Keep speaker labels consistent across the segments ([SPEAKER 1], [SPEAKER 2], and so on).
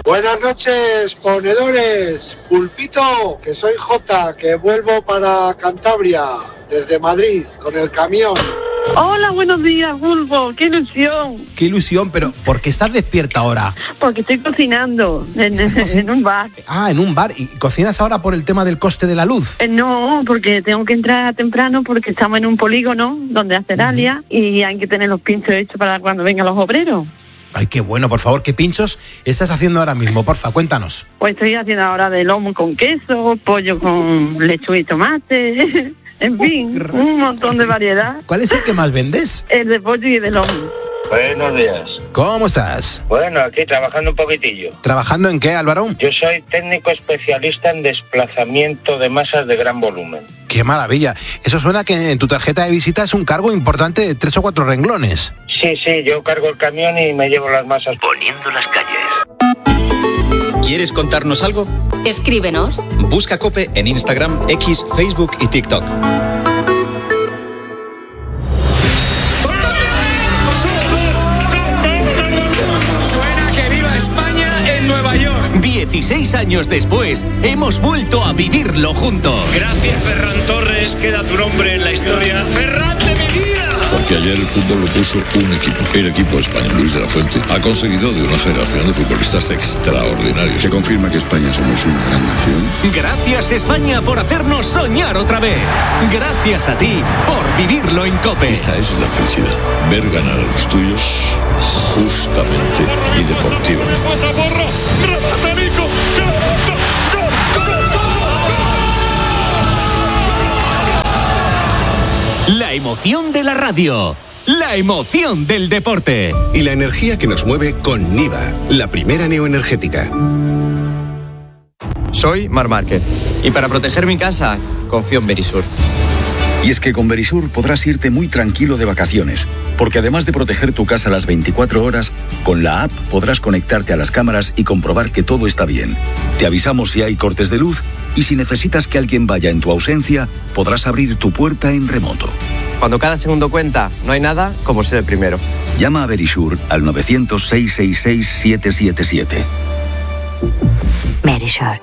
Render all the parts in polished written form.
[SPEAKER 1] Buenas noches, ponedores. Pulpito, que soy Jota, que vuelvo para Cantabria, desde Madrid, con el camión.
[SPEAKER 2] Hola, buenos días, Bulbo. ¡Qué ilusión!
[SPEAKER 3] ¡Qué ilusión! Pero ¿por qué estás despierta ahora?
[SPEAKER 2] Porque estoy cocinando en un bar.
[SPEAKER 3] Ah, en un bar. ¿Y cocinas ahora por el tema del coste de la luz?
[SPEAKER 2] No, porque tengo que entrar temprano porque estamos en un polígono donde hace Dalia y hay que tener los pinchos hechos para cuando vengan los obreros.
[SPEAKER 3] Ay, qué bueno, por favor, ¿qué pinchos estás haciendo ahora mismo? Porfa, cuéntanos.
[SPEAKER 2] Pues estoy haciendo ahora de lomo con queso, pollo con lechuga y tomate... En fin, un montón de variedad.
[SPEAKER 3] ¿Cuál es el que más vendes?
[SPEAKER 2] El de pollo y de lomo.
[SPEAKER 4] Buenos días.
[SPEAKER 3] ¿Cómo estás?
[SPEAKER 4] Bueno, aquí trabajando un poquitillo.
[SPEAKER 3] ¿Trabajando en qué, Álvaro?
[SPEAKER 4] Yo soy técnico especialista en desplazamiento de masas de gran volumen.
[SPEAKER 3] ¡Qué maravilla! Eso suena que en tu tarjeta de visita es un cargo importante de 3 o 4 renglones.
[SPEAKER 4] Sí, yo cargo el camión y me llevo las masas poniendo las calles.
[SPEAKER 5] ¿Quieres contarnos algo?
[SPEAKER 6] Escríbenos.
[SPEAKER 5] Busca COPE en Instagram, X, Facebook y TikTok.
[SPEAKER 7] Suena que viva España en Nueva York.
[SPEAKER 8] 16 años después, hemos vuelto a vivirlo juntos.
[SPEAKER 7] Gracias, Ferran Torres. Queda tu nombre en la historia. ¡Ferran de mi vida!
[SPEAKER 9] Porque ayer el fútbol lo puso un equipo. El equipo español. Luis de la Fuente ha conseguido de una generación de futbolistas extraordinarios.
[SPEAKER 10] Se confirma que España somos una gran nación.
[SPEAKER 8] Gracias, España, por hacernos soñar otra vez. Gracias a ti por vivirlo en COPE.
[SPEAKER 9] Esta es la felicidad. Ver ganar a los tuyos justamente y deportivamente.
[SPEAKER 8] La emoción de la radio. La emoción del deporte.
[SPEAKER 11] Y la energía que nos mueve con Niva, la primera neoenergética.
[SPEAKER 12] Soy Marc Márquez y para proteger mi casa confío en Verisur.
[SPEAKER 13] Y es que con Verisur podrás irte muy tranquilo de vacaciones, porque además de proteger tu casa las 24 horas, con la app podrás conectarte a las cámaras y comprobar que todo está bien. Te avisamos si hay cortes de luz y si necesitas que alguien vaya en tu ausencia, podrás abrir tu puerta en remoto.
[SPEAKER 12] Cuando cada segundo cuenta, no hay nada como ser el primero.
[SPEAKER 13] Llama a Verisur al 900-666-777.
[SPEAKER 6] Verisur.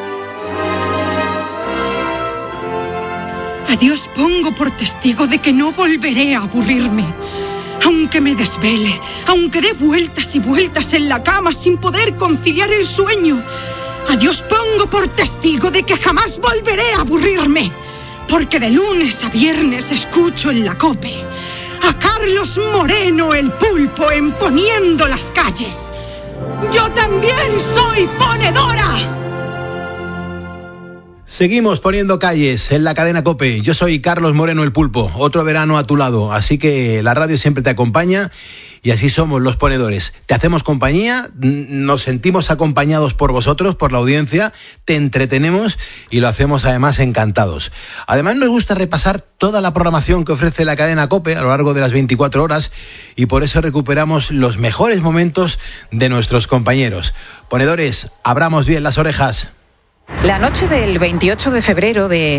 [SPEAKER 14] A Dios pongo por testigo de que no volveré a aburrirme. Aunque me desvele, aunque dé vueltas y vueltas en la cama sin poder conciliar el sueño. A Dios pongo por testigo de que jamás volveré a aburrirme. Porque de lunes a viernes escucho en la COPE a Carlos Moreno el Pulpo en Poniendo las Calles. ¡Yo también soy ponedora!
[SPEAKER 3] Seguimos poniendo calles en la cadena COPE. Yo soy Carlos Moreno el Pulpo, otro verano a tu lado, así que la radio siempre te acompaña y así somos los ponedores. Te hacemos compañía, nos sentimos acompañados por vosotros, por la audiencia, te entretenemos y lo hacemos además encantados. Además nos gusta repasar toda la programación que ofrece la cadena COPE a lo largo de las 24 horas y por eso recuperamos los mejores momentos de nuestros compañeros. Ponedores, abramos bien las orejas.
[SPEAKER 15] La noche del 28 de febrero de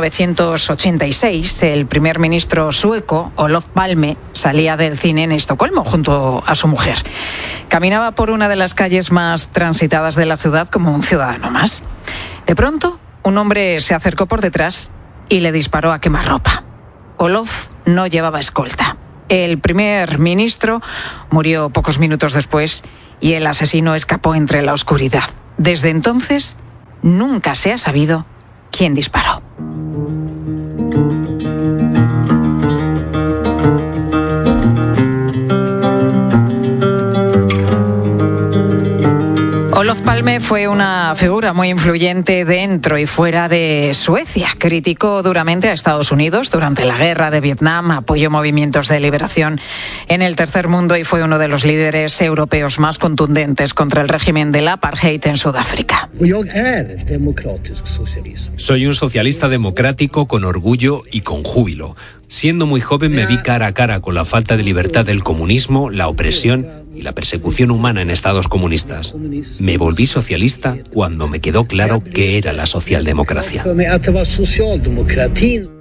[SPEAKER 15] 1986, el primer ministro sueco, Olof Palme, salía del cine en Estocolmo junto a su mujer. Caminaba por una de las calles más transitadas de la ciudad como un ciudadano más. De pronto, un hombre se acercó por detrás y le disparó a quemarropa. Olof no llevaba escolta. El primer ministro murió pocos minutos después y el asesino escapó entre la oscuridad. Desde entonces, nunca se ha sabido quién disparó. Olof Palme fue una figura muy influyente dentro y fuera de Suecia. Criticó duramente a Estados Unidos durante la guerra de Vietnam, apoyó movimientos de liberación en el tercer mundo y fue uno de los líderes europeos más contundentes contra el régimen del apartheid en Sudáfrica.
[SPEAKER 16] Soy un socialista democrático con orgullo y con júbilo. Siendo muy joven me vi cara a cara con la falta de libertad del comunismo, la opresión y la persecución humana en estados comunistas. Me volví socialista cuando me quedó claro qué era la socialdemocracia.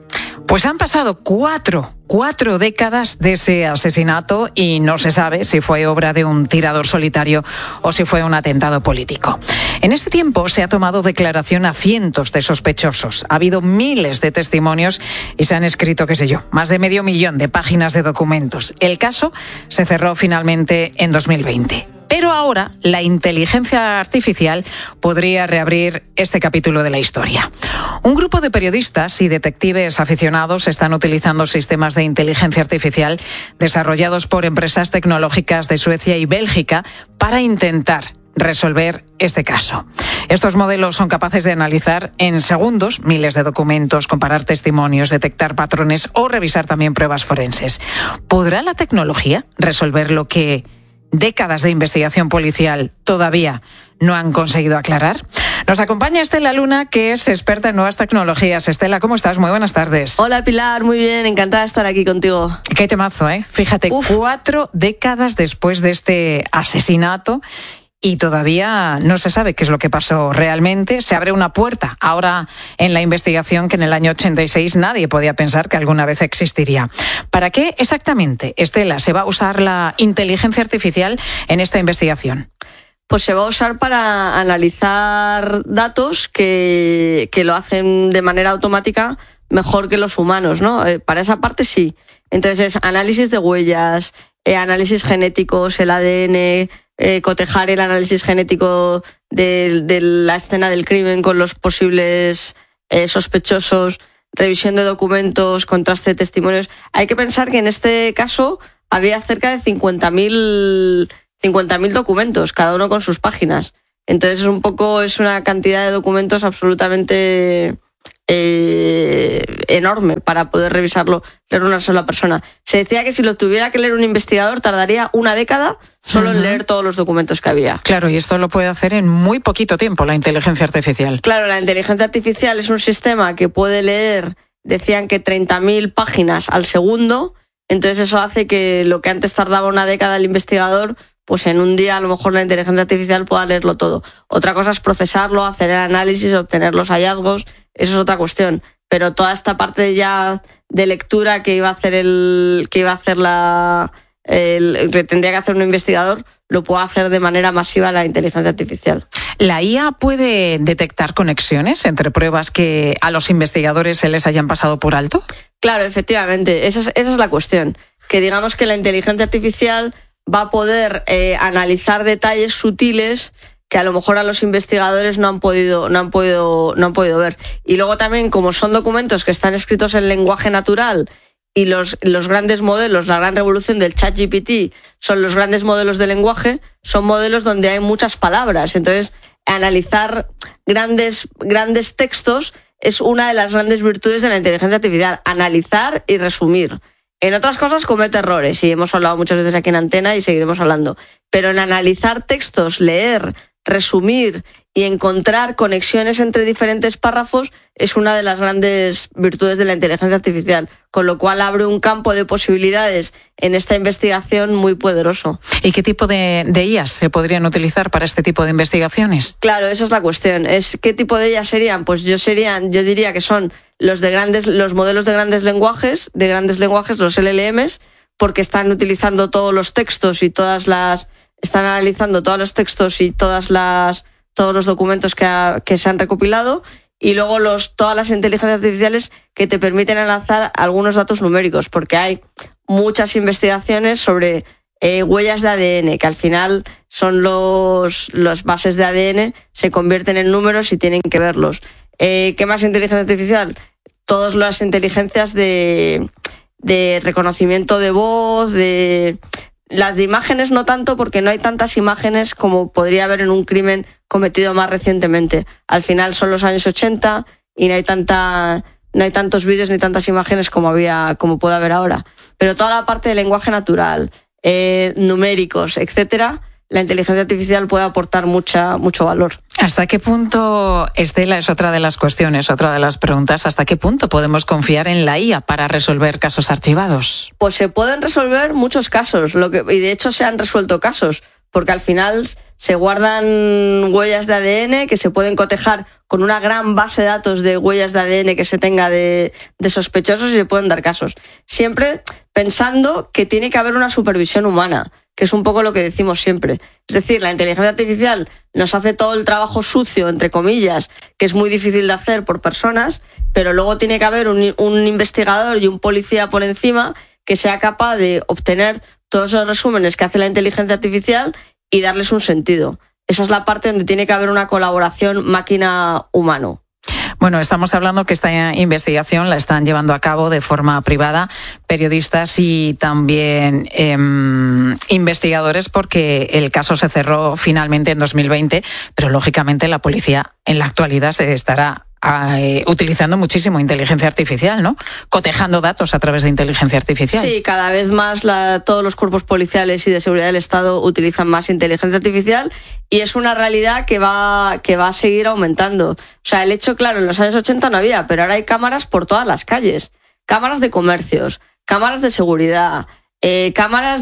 [SPEAKER 15] Pues han pasado cuatro décadas de ese asesinato y no se sabe si fue obra de un tirador solitario o si fue un atentado político. En este tiempo se ha tomado declaración a cientos de sospechosos. Ha habido miles de testimonios y se han escrito, más de 500.000 de páginas de documentos. El caso se cerró finalmente en 2020. Pero ahora la inteligencia artificial podría reabrir este capítulo de la historia. Un grupo de periodistas y detectives aficionados están utilizando sistemas de inteligencia artificial desarrollados por empresas tecnológicas de Suecia y Bélgica para intentar resolver este caso. Estos modelos son capaces de analizar en segundos miles de documentos, comparar testimonios, detectar patrones o revisar también pruebas forenses. ¿Podrá la tecnología resolver lo que décadas de investigación policial todavía no han conseguido aclarar? Nos acompaña Estela Luna, que es experta en nuevas tecnologías. Estela, ¿cómo estás? Muy buenas tardes.
[SPEAKER 6] Hola Pilar, muy bien, encantada de estar aquí contigo.
[SPEAKER 15] Qué temazo, ¿eh? Fíjate, 4 décadas después de este asesinato y todavía no se sabe qué es lo que pasó realmente. Se abre una puerta ahora en la investigación que en el año 86 nadie podía pensar que alguna vez existiría. ¿Para qué exactamente, Estela, se va a usar la inteligencia artificial en esta investigación?
[SPEAKER 6] Pues se va a usar para analizar datos que lo hacen de manera automática mejor que los humanos, ¿no? Para esa parte sí. Entonces es análisis de huellas, análisis genéticos, el ADN, cotejar el análisis genético de la escena del crimen con los posibles sospechosos, revisión de documentos, contraste de testimonios. Hay que pensar que en este caso había cerca de 50.000 documentos, cada uno con sus páginas. Entonces es una cantidad de documentos absolutamente enorme para poder revisarlo, leer una sola persona. Se decía que si lo tuviera que leer un investigador tardaría una década solo en leer todos los documentos que había.
[SPEAKER 15] Claro, y esto lo puede hacer en muy poquito tiempo la inteligencia artificial.
[SPEAKER 6] Claro, la inteligencia artificial es un sistema que puede leer, decían que 30.000 páginas al segundo, entonces eso hace que lo que antes tardaba una década el investigador, pues en un día a lo mejor la inteligencia artificial pueda leerlo todo. Otra cosa es procesarlo, hacer el análisis, obtener los hallazgos, eso es otra cuestión. Pero toda esta parte ya de lectura que tendría que hacer un investigador, lo puede hacer de manera masiva la inteligencia artificial.
[SPEAKER 15] ¿La IA puede detectar conexiones entre pruebas que a los investigadores se les hayan pasado por alto?
[SPEAKER 6] Claro, efectivamente, esa es la cuestión. Que digamos que la inteligencia artificial va a poder analizar detalles sutiles que a lo mejor a los investigadores no han podido ver. Y luego también, como son documentos que están escritos en lenguaje natural y los grandes modelos, la gran revolución del ChatGPT, son los grandes modelos de lenguaje, son modelos donde hay muchas palabras. Entonces, analizar grandes textos es una de las grandes virtudes de la inteligencia artificial, analizar y resumir. En otras cosas comete errores, y hemos hablado muchas veces aquí en Antena y seguiremos hablando. Pero en analizar textos, leer, resumir y encontrar conexiones entre diferentes párrafos es una de las grandes virtudes de la inteligencia artificial, con lo cual abre un campo de posibilidades en esta investigación muy poderoso.
[SPEAKER 15] ¿Y qué tipo de IAs se podrían utilizar para este tipo de investigaciones?
[SPEAKER 6] Claro, esa es la cuestión. ¿Qué tipo de IAs serían? Pues yo diría que son los modelos de grandes lenguajes, los LLMs, porque están utilizando todos los textos y están analizando todos los textos y todos los documentos que se han recopilado, y luego todas las inteligencias artificiales que te permiten lanzar algunos datos numéricos, porque hay muchas investigaciones sobre huellas de ADN, que al final son las bases de ADN, se convierten en números y tienen que verlos. ¿Qué más inteligencia artificial? Todas las inteligencias de reconocimiento de voz, las de imágenes no tanto, porque no hay tantas imágenes como podría haber en un crimen cometido más recientemente. Al final son los años 80 y no hay tantos vídeos ni tantas imágenes como puede haber ahora. Pero toda la parte de lenguaje natural, numéricos, etcétera, la inteligencia artificial puede aportar mucho valor.
[SPEAKER 15] ¿Hasta qué punto, Estela, es otra de las cuestiones, otra de las preguntas, hasta qué punto podemos confiar en la IA para resolver casos archivados?
[SPEAKER 6] Pues se pueden resolver muchos casos, y de hecho se han resuelto casos, porque al final se guardan huellas de ADN que se pueden cotejar con una gran base de datos de huellas de ADN que se tenga de sospechosos y se pueden dar casos. Siempre pensando que tiene que haber una supervisión humana, que es un poco lo que decimos siempre. Es decir, la inteligencia artificial nos hace todo el trabajo sucio, entre comillas, que es muy difícil de hacer por personas, pero luego tiene que haber un investigador y un policía por encima que sea capaz de obtener todos esos resúmenes que hace la inteligencia artificial y darles un sentido. Esa es la parte donde tiene que haber una colaboración máquina-humano.
[SPEAKER 15] Bueno, estamos hablando que esta investigación la están llevando a cabo de forma privada periodistas y también investigadores, porque el caso se cerró finalmente en 2020, pero lógicamente la policía en la actualidad se estará utilizando muchísimo inteligencia artificial, ¿no? Cotejando datos a través de inteligencia artificial.
[SPEAKER 6] Sí, cada vez más todos los cuerpos policiales y de seguridad del Estado utilizan más inteligencia artificial y es una realidad que va a seguir aumentando. O sea, el hecho, claro, en los años 80 no había, pero ahora hay cámaras por todas las calles. Cámaras de comercios, cámaras de seguridad, cámaras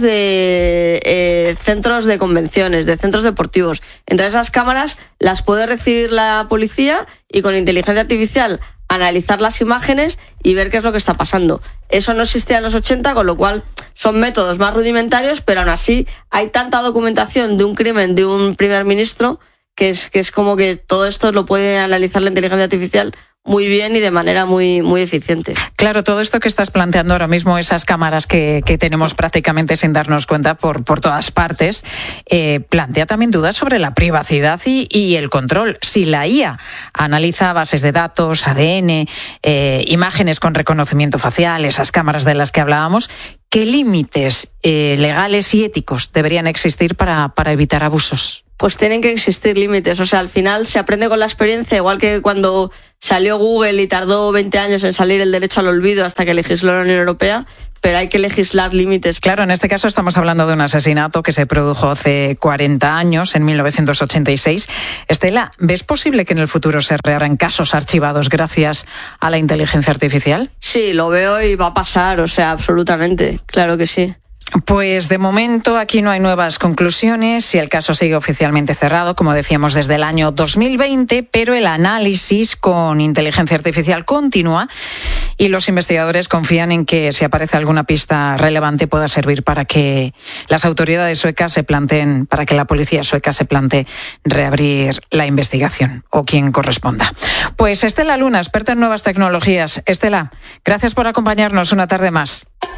[SPEAKER 6] de centros de convenciones, de centros deportivos. Entonces esas cámaras las puede recibir la policía y con inteligencia artificial analizar las imágenes y ver qué es lo que está pasando. Eso no existía en los 80, con lo cual son métodos más rudimentarios, pero aún así hay tanta documentación de un crimen de un primer ministro que es como que todo esto lo puede analizar la inteligencia artificial muy bien y de manera muy, muy eficiente.
[SPEAKER 15] Claro, todo esto que estás planteando ahora mismo, esas cámaras que tenemos prácticamente sin darnos cuenta por todas partes, plantea también dudas sobre la privacidad y el control. Si la IA analiza bases de datos, ADN, imágenes con reconocimiento facial, esas cámaras de las que hablábamos, ¿qué límites legales y éticos deberían existir para evitar abusos?
[SPEAKER 6] Pues tienen que existir límites. O sea, al final se aprende con la experiencia, igual que cuando salió Google y tardó 20 años en salir el derecho al olvido hasta que legisló la Unión Europea, pero hay que legislar límites.
[SPEAKER 15] Claro, en este caso estamos hablando de un asesinato que se produjo hace 40 años, en 1986. Estela, ¿ves posible que en el futuro se reabran casos archivados gracias a la inteligencia artificial?
[SPEAKER 6] Sí, lo veo y va a pasar, o sea, absolutamente, claro que sí.
[SPEAKER 15] Pues de momento aquí no hay nuevas conclusiones y el caso sigue oficialmente cerrado, como decíamos, desde el año 2020, pero el análisis con inteligencia artificial continúa y los investigadores confían en que si aparece alguna pista relevante pueda servir para que las autoridades suecas se planteen, para que la policía sueca se plantee reabrir la investigación o quien corresponda. Pues Estela Luna, experta en nuevas tecnologías. Estela, gracias por acompañarnos una tarde más.